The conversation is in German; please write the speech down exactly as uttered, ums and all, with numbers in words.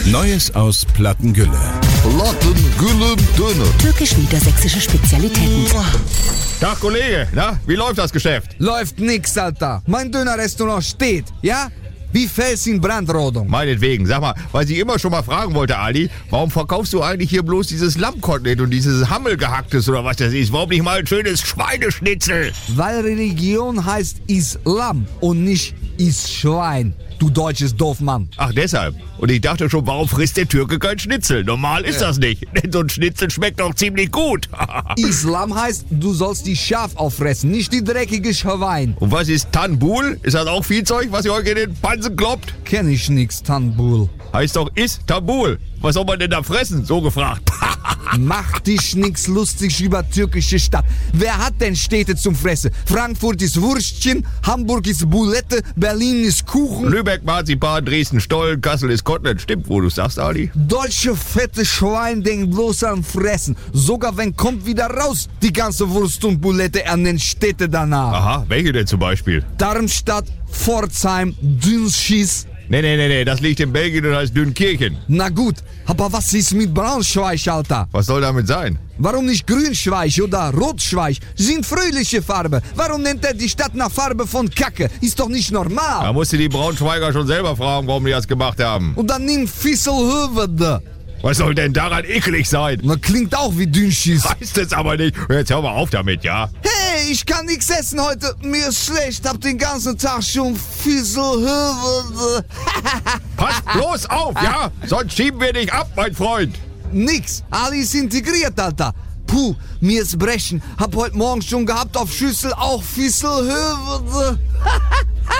Neues aus Plattengülle. Plattengülle Döner. Türkisch-niedersächsische Spezialitäten. Tag, Kollege. Na, wie läuft das Geschäft? Läuft nix, Alter. Mein Dönerrestaurant steht, ja? Wie Fels in Brandrodung. Meinetwegen. Sag mal, weil ich immer schon mal fragen wollte, Ali, warum verkaufst du eigentlich hier bloß dieses Lammkotelett und dieses Hammelgehacktes oder was das ist? Warum nicht mal ein schönes Schweineschnitzel? Weil Religion heißt Islam und nicht is Schwein. Du deutsches Doofmann. Ach, deshalb. Und ich dachte schon, warum frisst der Türke kein Schnitzel? Normal ist das nicht. Denn so ein Schnitzel schmeckt doch ziemlich gut. Islam heißt, du sollst die Schaf auffressen, nicht die dreckige Schwein. Und was ist Tanbul? Ist das auch Viehzeug, was ihr euch in den Pansen kloppt? Kenn ich nix, Tanbul. Heißt doch Istanbul. Was soll man denn da fressen? So gefragt. Mach dich nix lustig über türkische Stadt. Wer hat denn Städte zum Fressen? Frankfurt ist Wurstchen, Hamburg ist Boulette, Berlin ist Kuchen. Lübeck Marzipan, Dresden Stollen, Kassel ist Kotelett. Stimmt, wo du sagst, Ali. Deutsche fette Schwein denkt bloß an Fressen. Sogar wenn kommt wieder raus, die ganze Wurst und Boulette an den Städte danach. Aha, welche denn zum Beispiel? Darmstadt, Pforzheim, Dünschies. Nee, nee, nee, nee, das liegt in Belgien und heißt Dünkirchen. Na gut, aber was ist mit Braunschweig, Alter? Was soll damit sein? Warum nicht Grünschweig oder Rotschweig? Sind fröhliche Farbe. Warum nennt er die Stadt nach Farbe von Kacke? Ist doch nicht normal. Da musst du die Braunschweiger schon selber fragen, warum die das gemacht haben. Und dann nimm Fisselhövede. Was soll denn daran eklig sein? Na, klingt auch wie Dünschies. Heißt es aber nicht. Jetzt hör mal auf damit, ja? Hey, ich kann nichts essen heute. Mir ist schlecht. Hab den ganzen Tag schon Fisselhövede. Pass bloß auf, ja? Sonst schieben wir dich ab, mein Freund. Nix. Ali ist integriert, Alter. Puh, mir ist brechen. Hab heute Morgen schon gehabt auf Schüssel auch Fisselhövede.